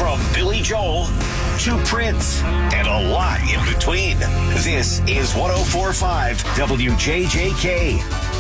From Billy Joel to Prince and a lot in between. This is 104.5 WJJK.